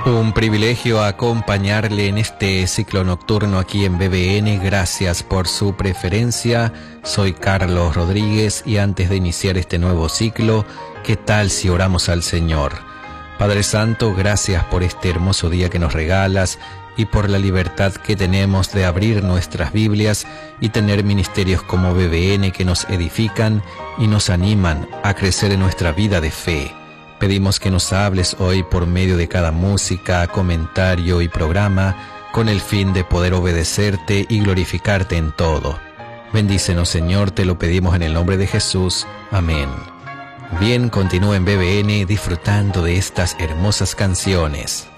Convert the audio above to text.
Un privilegio acompañarle en este ciclo nocturno aquí en BBN. Gracias por su preferencia. Soy Carlos Rodríguez y antes de iniciar este nuevo ciclo, ¿qué tal si oramos al Señor? Padre Santo, gracias por este hermoso día que nos regalas y por la libertad que tenemos de abrir nuestras Biblias y tener ministerios como BBN que nos edifican y nos animan a crecer en nuestra vida de fe. Pedimos que nos hables hoy por medio de cada música, comentario y programa, con el fin de poder obedecerte y glorificarte en todo. Bendícenos, Señor, te lo pedimos en el nombre de Jesús. Amén. Bien, continúa en BBN disfrutando de estas hermosas canciones.